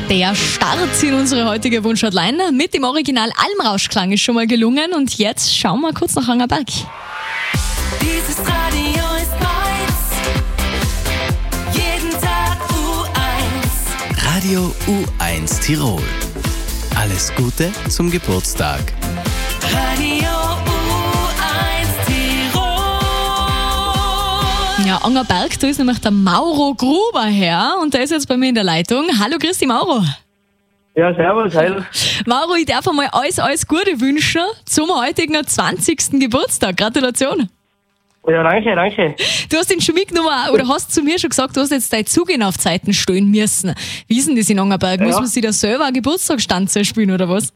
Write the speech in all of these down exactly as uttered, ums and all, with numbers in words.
Der Start in unsere heutige Wunsch-Hotline mit dem Original Almrauschklang ist schon mal gelungen und jetzt schauen wir kurz nach Angerberg. Dieses Radio ist meins, jeden Tag U eins. Radio U eins Tirol. Alles Gute zum Geburtstag. Radio U eins Tirol. Ja, Angerberg, da ist nämlich der Mauro Gruber her und der ist jetzt bei mir in der Leitung. Hallo, grüß dich, Mauro. Ja, servus, heil. Mauro, ich darf einmal alles, alles Gute wünschen zum heutigen zwanzigsten Geburtstag. Gratulation. Ja, danke, danke. Du hast den schon mitgenommen oder hast zu mir schon gesagt, du hast jetzt deine Zugelaufzeiten stehen müssen. Wie ist denn das in Angerberg? Ja. Muss man sich da selber eine Geburtstagsstanze spielen oder was?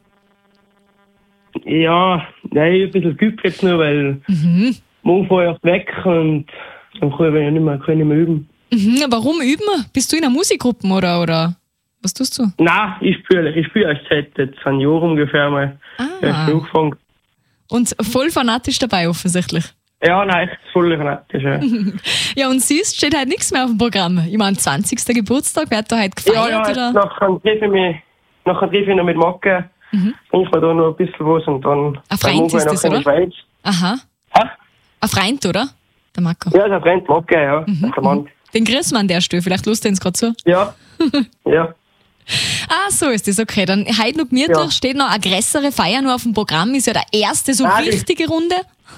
Ja, nein, ich hab ein bisschen geübt jetzt nur, weil Mhm. morgen fahre ich oft weg und dann kann ich ja nicht mehr, kann ich nicht mehr üben. Mhm, warum üben? Bist du in einer Musikgruppe oder, oder was tust du? Nein, ich spiele, ich spiele erst seit jetzt ein Jahr ungefähr mal. Ah. Ja, angefangen. Und voll fanatisch dabei offensichtlich. Ja, nein, echt voll fanatisch, ja. Ja, und siehst, steht halt nichts mehr auf dem Programm. Ich meine, zwanzigsten Geburtstag, wird da heute Ja, gefeiert ja, oder? nachher treffe ich mich, nachher treffe ich noch mit Macke, Mhm. bringe mir da noch ein bisschen was und dann... Ein Freund dann ist das, nachher in die Schweiz. Aha. Hä? Ein Freund, oder? Der Marco. Ja, der Freund Macke, ja. Mhm. Der Mann. Den grüßen wir an der Stelle, vielleicht lust du uns gerade zu. Ja. Ja. Ah, so ist das, okay. Dann heute noch Mittwoch Ja. steht noch eine größere Feier noch auf dem Programm. Ist ja der erste so Ah, das- richtige Runde.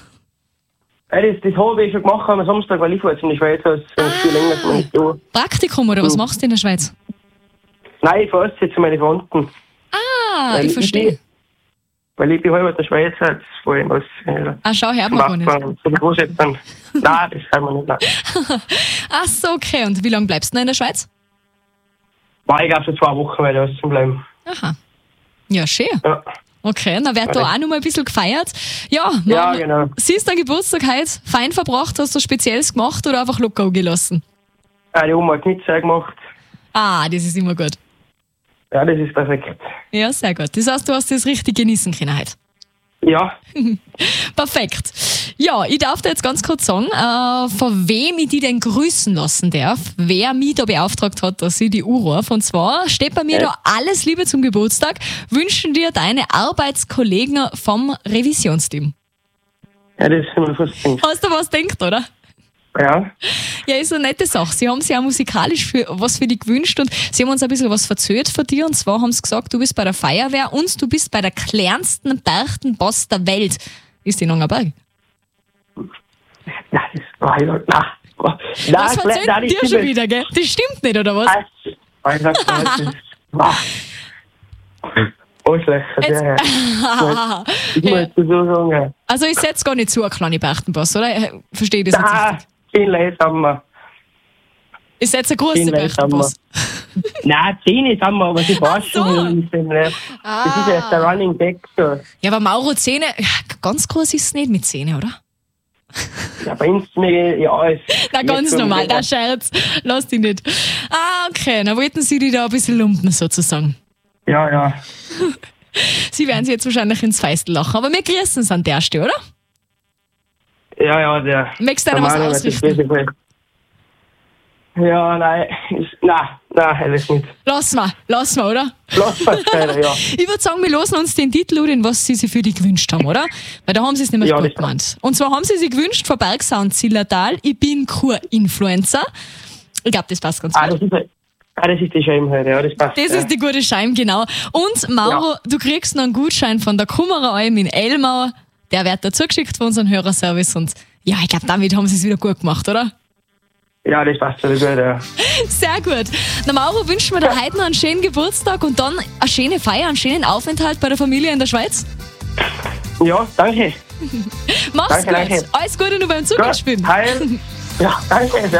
Ja, das, das habe ich schon gemacht am Samstag, weil ich fahre jetzt in die Schweiz, also ah. viel länger als mein Jahr. Praktikum oder was Mhm. machst du in der Schweiz? Nein, ich fahre jetzt zu meinen Verwandten. Ah, Weil ich verstehe. bin- Weil ich bin halber der Schweizer, jetzt fahre ich was. Ja, Ah, schau, hört man gar nicht. Nachbarn, so die Großeltern. Nein, das kann man nicht. Nein. Ach so, okay. Und wie lange bleibst du noch in der Schweiz? War ich glaube schon zwei Wochen, weil ich zu bleiben. Aha. Ja, schön. Ja. Okay, dann wird da auch noch mal ein bisschen gefeiert. Ja, Ja, Mama, genau. siehst du den Geburtstag heute fein verbracht? Hast du was Spezielles gemacht oder einfach locker gelassen? Ja, die Oma hat nichts gemacht. Ah, das ist immer gut. Ja, das ist perfekt. Ja, sehr gut. Das heißt, du hast das richtig genießen können heute. Ja, Perfekt. Ja, ich darf dir jetzt ganz kurz sagen, äh, von wem ich dich denn grüßen lassen darf, wer mich da beauftragt hat, dass ich die Uhr rufe. Und zwar steht bei mir Ja. da alles Liebe zum Geburtstag, wünschen dir deine Arbeitskollegen vom Revisionsteam. ja, das ist mir fast gedacht. Hast du was gedacht, oder? Ja, Ja, ist eine nette Sache. Sie haben sich auch musikalisch für, was für dich gewünscht und sie haben uns ein bisschen was verzögert von dir. Und zwar haben sie gesagt, du bist bei der Feuerwehr und du bist bei der kleinsten Berchtenboss der Welt. Ist die in Angerberg? nein, das war ich nicht. Nein. Nein, Was nein, verzögert nein, dir das schon stimmt wieder, gell? Das stimmt nicht, oder was? nicht. Ich sag, das ist... Ah. Oh, schlecht. Jetzt- Ja, ja. Ich muss jetzt so sagen, ja. Also ich setze gar nicht zu, ein kleiner Berchtenboss, oder? Ich verstehe das jetzt Nein, richtig. zehn Leute haben wir. Ich setze einen großen Zehn Leute Berchtenboss. Nein, zehn ist haben wir, aber sie Ach forschen so. ein bisschen. Ne? Das ist ja jetzt der Running Back. So. Ja, aber Mauro Zähne, ja, ganz groß ist es nicht mit Zähne, oder? Ja, bei uns, ne, ja, ist. Na, ganz nicht so normal, mega. der Scherz. Lass dich nicht. Ah, okay, dann wollten sie dich da ein bisschen lumpen, sozusagen. Ja, ja. Sie werden sich jetzt wahrscheinlich ins Feistel lachen, aber wir grüßen es an der Stelle, oder? Ja, ja, der. Möchtest du der einer was Manuel hat das ausrichten? Beste gemacht. Ja, nein, ist, nein, nein, alles nicht. Lass mal, lass mal, oder? Lass mal leider, ja. Ich würde sagen, wir losen uns den Titel an, den was sie sich für dich gewünscht haben, oder? Weil da haben sie es nämlich Ja, gut das gemeint. Und zwar haben sie sich gewünscht von Bergsound Zillertal, ich bin Kur-Influencer. Ich glaube, das passt ganz Ah, gut. das ist, ah, das ist die Scheibe heute, ja, das passt. Das ja. ist die gute Scheim, genau. Und Mauro, Ja. du kriegst noch einen Gutschein von der Kummeralm in Elmau. Der wird dazu geschickt von unserem Hörerservice. Und ja, ich glaube, damit haben sie es wieder gut gemacht, oder? Ja, das passt schon gut, ja. Sehr gut. Na, Mauro, wünschen wir dir heute noch einen schönen Geburtstag und dann eine schöne Feier, einen schönen Aufenthalt bei der Familie in der Schweiz. Ja, danke. Mach's Danke, gut. danke. Alles Gute nur beim Zugausspielen. Heil. Ja, danke.